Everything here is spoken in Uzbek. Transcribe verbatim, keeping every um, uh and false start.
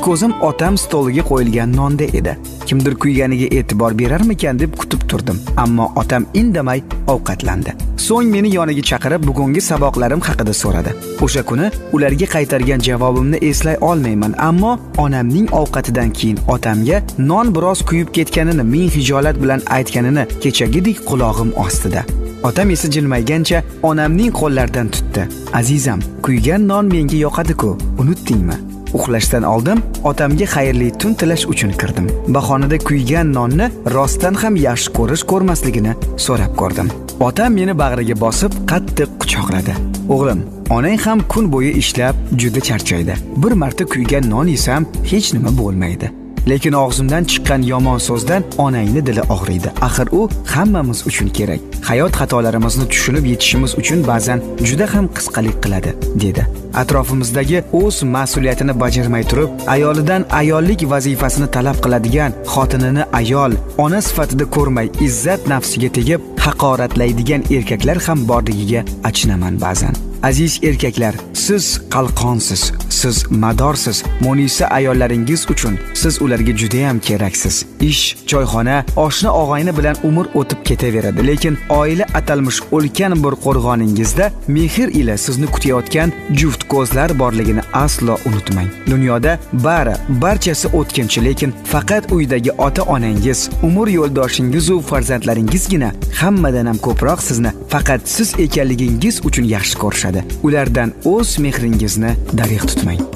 ko'zim otam stoliga qo'yilgan nonda edi. Kimdir kuyganiga e'tibor berarmikan deb kutib turdim, ammo otam indamay ovqatlandi. So'ng meni yoniga chaqirib bugungi saboqlarim haqida so'radi. O'sha kuni ularga qaytargan javobimni eslay olmayman, ammo onamning ovqatidan keyin otamga non biroz kuyib ketganini ming hijolat bilan aytganini kechagidek qulog'im ostida. Otam esa jilmaygancha onamning qo'llaridan tutdi. Azizam, kuygan non menga yoqadi-ku, unutdingmi? Uxlashdan oldin otamga xayrli tun tilash uchun kirdim. Bahonada kuygan nonni rostdan ham yaxshi ko'rish ko'rmasligini so'rab ko'rdim. Otam meni bag'riga bosib qattiq quchoqladi. O'g'lim, onang ham kun bo'yi ishlab juda charchaydi. Bir marta kuygan non yesam hech nima bo'lmaydi. Lekin og'zimdan chiqqan yomon so'zdan onangni dili og'riydi. Axir u hammamiz uchun kerak. Hayot xatolarimizni tushunib yetishimiz uchun ba'zan juda ham qisqalik qiladi, dedi. Atrofimizdagi o'z mas'uliyatini bajarmay turib, ayolidan ayollik vazifasini talab qiladigan, xotinini ayol, ona sifatida ko'rmay, izzat nafsiga tegib, haqoratlaydigan erkaklar ham borligiga achinaman ba'zan. Aziz erkaklar, siz qalqonsiz, siz madorsiz. Munisa ayollaringiz uchun siz ularga juda ham keraksiz. Ish, choyxona, oshna og'ayni bilan umr o'tib ketaveradi, lekin oila atalmish ulkan bir qo'rg'oningizda mehr ila sizni kutayotgan juft ko'zlar borligini aslo unutmang. Dunyoda bari, barchasi o'tkinchi, lekin faqat uydagi ota-onangiz, umr yo'ldoshingiz va farzandlaringizgina hammadan ham ko'proq sizni faqat siz ekanligingiz uchun yaxshi ko'rishadi. Ulardan o'z mehringizni darig' tutmang.